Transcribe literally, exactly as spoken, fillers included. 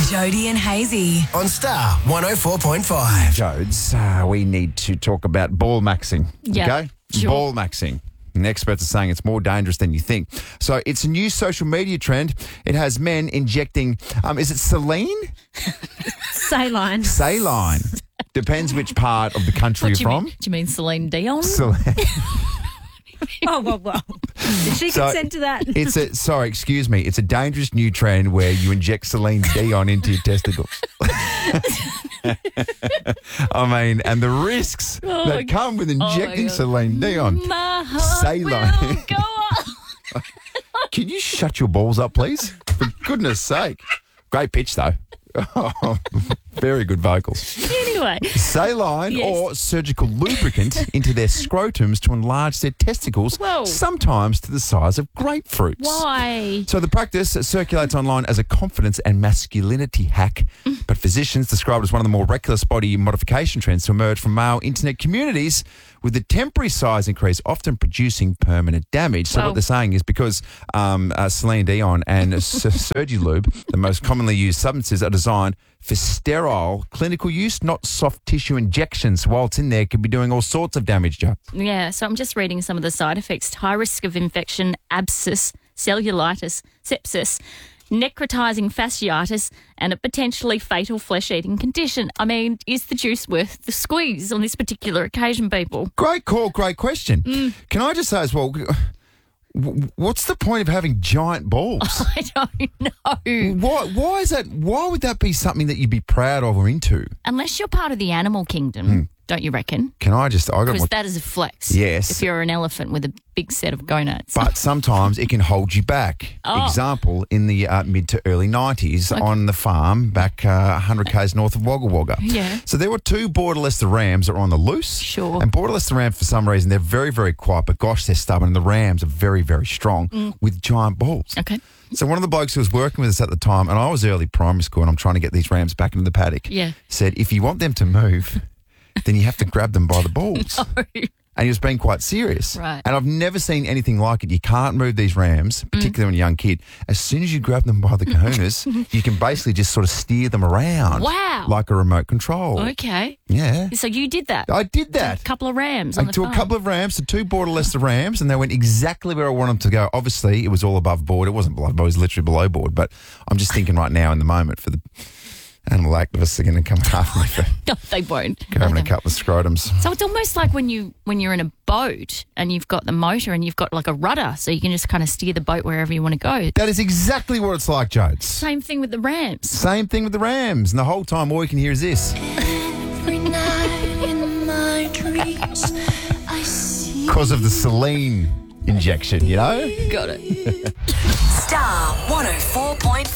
Jody and Hazy on Star one oh four point five. Jodes, uh, we need to talk about ball maxing. Yeah, Okay? sure. Ball maxing. And experts are saying it's more dangerous than you think. So it's a new social media trend. It has men injecting, um, is it saline? Saline. Saline. Depends which part of the country What do you're you from. mean? Do you mean Celine Dion? Saline. Oh, well, well. Did she So, consent to that? It's a, sorry, excuse me. It's a dangerous new trend where you inject Celine Dion into your testicles. I mean, and the risks Oh that my- come with my injecting God. Celine Dion. My heart Saline. will go on. Can you shut your balls up, please? For goodness sake. Great pitch, though. Oh, very good vocals. Anyway. Saline Yes. or surgical lubricant into their scrotums to enlarge their testicles, Whoa. sometimes to the size of grapefruits. Why? So the practice circulates online as a confidence and masculinity hack, but physicians describe it as one of the more reckless body modification trends to emerge from male internet communities, with the temporary size increase often producing permanent damage. So Wow. what they're saying is because um, uh, Celine Dion and Surgilube, the most commonly used substances, are designed for sterile clinical use, not soft tissue injections. While it's in there, it could be doing all sorts of damage, Joe. Yeah, so I'm just reading some of the side effects. High risk of infection, abscess, cellulitis, sepsis, necrotizing fasciitis, and a potentially fatal flesh-eating condition. I mean, is the juice worth the squeeze on this particular occasion, people? Great call, great question. Mm. Can I just say as well, w- what's the point of having giant balls? I don't know. Why, why is that? Why would that be something that you'd be proud of or into? Unless you're part of the animal kingdom, don't you reckon? Can I just, I got Because what, that is a flex. Yes. If you're an elephant with a big set of gonads. but sometimes it can hold you back. Oh. Example, in the uh, mid to early nineties on the farm back uh, one hundred kays north of Wagga Wagga. Yeah. So there were two Border Leicester rams that were on the loose. Sure. And Border Leicester rams, for some reason, they're very, very quiet, but gosh, they're stubborn. And the rams are very, very strong with giant balls. Okay. So one of the blokes who was working with us at the time, and I was early primary school and I'm trying to get these rams back into the paddock, Yeah. said, if you want them to move, then you have to grab them by the balls. And he was being quite serious. Right. And I've never seen anything like it. You can't move these rams, particularly when you're a young kid. As soon as you grab them by the kahunas, you can basically just sort of steer them around. Wow. Like a remote control. Okay. Yeah. So you did that? I did A that. couple of rams I on the took farm. a couple of rams to two Border Leicester rams, and they went exactly where I wanted them to go. Obviously, it was all above board. It wasn't below board. It was literally below board. But I'm just thinking right now in the moment for the animal activists are going to come after me for No, they won't. grabbing a Okay. couple of scrotums. So it's almost like when you when you're in a boat and you've got the motor and you've got like a rudder, so you can just kind of steer the boat wherever you want to go. That is exactly what it's like, Jodes. Same thing with the rams. Same thing with the rams. And the whole time, all you can hear is this. Every night in my dreams, I see Because of the saline injection, you know? Got it. Star one oh four point five.